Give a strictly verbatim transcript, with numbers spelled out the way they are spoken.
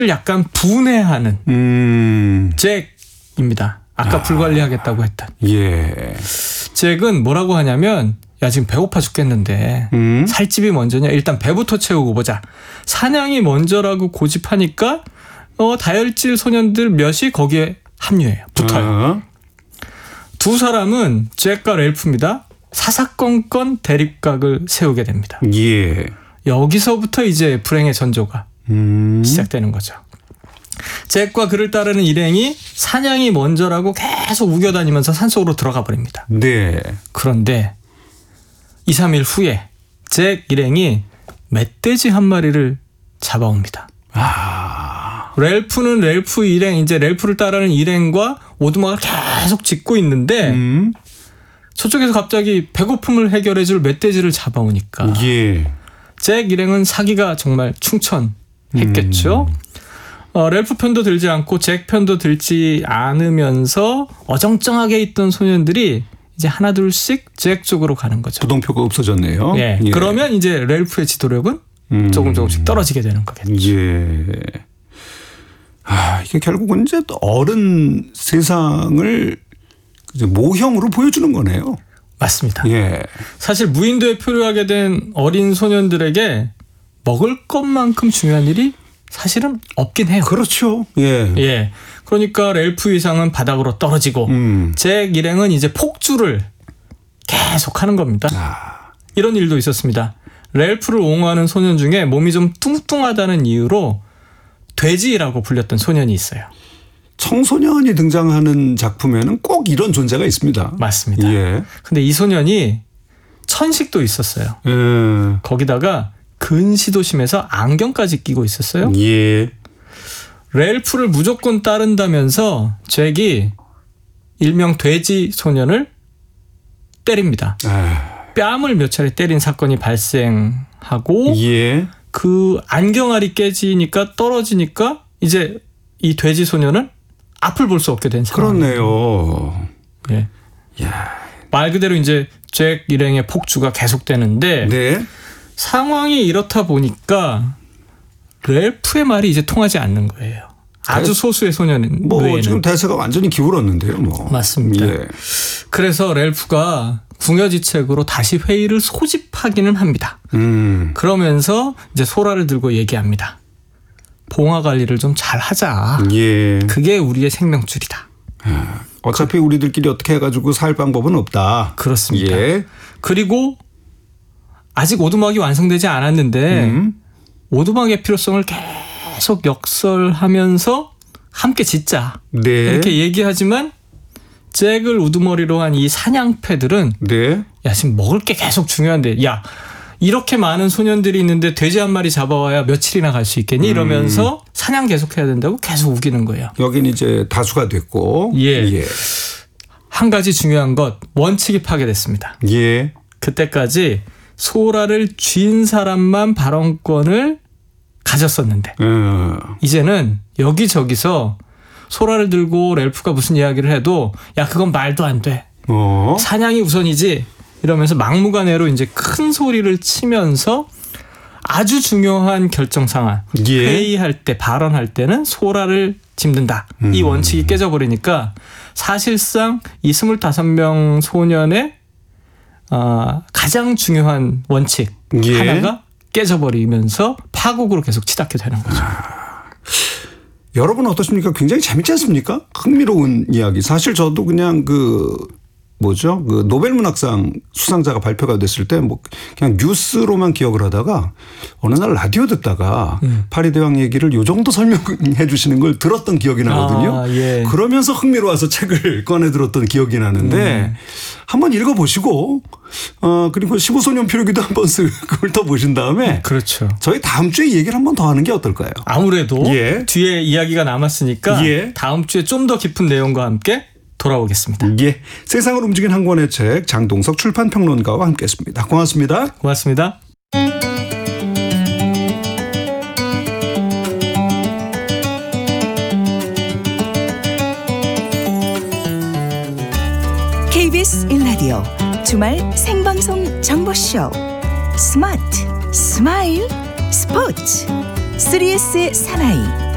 약간 분해하는 음. 잭입니다. 아까 아. 불관리하겠다고 했던. 예. 잭은 뭐라고 하냐면 야 지금 배고파 죽겠는데 음? 살집이 먼저냐? 일단 배부터 채우고 보자. 사냥이 먼저라고 고집하니까 어, 다혈질 소년들 몇이 거기에 합류해요. 붙어요. 어? 두 사람은 잭과 렐프입니다. 사사건건 대립각을 세우게 됩니다. 예. 여기서부터 이제 불행의 전조가 음. 시작되는 거죠. 잭과 그를 따르는 일행이 사냥이 먼저라고 계속 우겨다니면서 산속으로 들어가 버립니다. 네. 그런데 이, 삼 일 후에 잭 일행이 멧돼지 한 마리를 잡아옵니다. 아. 렐프는 렐프 일행, 이제 렐프를 따르는 일행과 오두막을 계속 짓고 있는데 음. 저쪽에서 갑자기 배고픔을 해결해줄 멧돼지를 잡아오니까 예. 잭 일행은 사기가 정말 충천했겠죠. 음. 어, 렐프 편도 들지 않고 잭 편도 들지 않으면서 어정쩡하게 있던 소년들이 이제 하나 둘씩 잭 쪽으로 가는 거죠. 부동표가 없어졌네요. 예. 예. 그러면 이제 렐프의 지도력은 음. 조금 조금씩 떨어지게 되는 거겠죠. 예. 아, 이게 결국은 이제 어른 세상을 모형으로 보여주는 거네요. 맞습니다. 예. 사실 무인도에 표류하게 된 어린 소년들에게 먹을 것만큼 중요한 일이 사실은 없긴 해요. 그렇죠. 예. 예. 그러니까 렐프 이상은 바닥으로 떨어지고 음. 잭 일행은 이제 폭주를 계속 하는 겁니다. 아. 이런 일도 있었습니다. 렐프를 옹호하는 소년 중에 몸이 좀 뚱뚱하다는 이유로 돼지라고 불렸던 소년이 있어요. 청소년이 등장하는 작품에는 꼭 이런 존재가 있습니다. 맞습니다. 예. 근데 이 소년이 천식도 있었어요. 예. 거기다가 근시도 심해서 안경까지 끼고 있었어요. 예. 렐프를 무조건 따른다면서 잭이 일명 돼지 소년을 때립니다. 아. 뺨을 몇 차례 때린 사건이 발생하고 예. 그 안경알이 깨지니까 떨어지니까 이제 이 돼지 소년은 앞을 볼 수 없게 된 상황. 그렇네요. 예. 야. 말 그대로 이제 잭 일행의 폭주가 계속되는데 네. 상황이 이렇다 보니까 렐프의 말이 이제 통하지 않는 거예요. 아주 소수의 소년은 뭐 외에는. 지금 대세가 완전히 기울었는데요. 뭐. 맞습니다. 예. 그래서 렐프가 궁여지책으로 다시 회의를 소집하기는 합니다. 음. 그러면서 이제 소라를 들고 얘기합니다. 봉화 관리를 좀 잘하자. 예. 그게 우리의 생명줄이다. 아, 어차피 그, 우리들끼리 어떻게 해가지고 살 방법은 없다. 그렇습니다. 예. 그리고 아직 오두막이 완성되지 않았는데 음. 오두막의 필요성을 계속 역설하면서 함께 짓자. 네. 이렇게 얘기하지만 잭을 우두머리로 한 이 사냥패들은 네. 야 지금 먹을 게 계속 중요한데 야 이렇게 많은 소년들이 있는데 돼지 한 마리 잡아와야 며칠이나 갈 수 있겠니? 이러면서 음. 사냥 계속해야 된다고 계속 우기는 거예요. 여긴 이제 다수가 됐고. 예. 예. 한 가지 중요한 것 원칙이 파괴됐습니다. 예. 그때까지 소라를 쥔 사람만 발언권을 가졌었는데 음. 이제는 여기저기서 소라를 들고 렐프가 무슨 이야기를 해도 야 그건 말도 안 돼. 어? 사냥이 우선이지. 이러면서 막무가내로 이제 큰 소리를 치면서 아주 중요한 결정 상황 예. 회의할 때 발언할 때는 소라를 짚는다. 음. 이 원칙이 깨져버리니까 사실상 이 스물다섯 명 소년의 어, 가장 중요한 원칙 예. 하나가 깨져버리면서 파국으로 계속 치닫게 되는 거죠. 아. 여러분 어떠십니까? 굉장히 재밌지 않습니까? 흥미로운 이야기. 사실 저도 그냥 그 뭐죠? 그 노벨문학상 수상자가 발표가 됐을 때 뭐 그냥 뉴스로만 기억을 하다가 어느 날 라디오 듣다가 음. 파리대왕 얘기를 요 정도 설명해 주시는 걸 들었던 기억이 나거든요. 아, 예. 그러면서 흥미로워서 책을 꺼내 들었던 기억이 나는데 음. 한번 읽어보시고 어 그리고 십오 소년 표류기도 한번 훑어보신 다음에 그렇죠. 저희 다음 주에 얘기를 한번 더 하는 게 어떨까요? 아무래도 예. 뒤에 이야기가 남았으니까 예. 다음 주에 좀 더 깊은 내용과 함께 돌아오겠습니다. 예, 세상을 움직인 한 권의 책 장동석 출판평론가와 함께했습니다. 고맙습니다. 고맙습니다. 케이비에스 일 라디오 주말 생방송 정보쇼 스마트 스마일 스포츠 쓰리에스의 사나이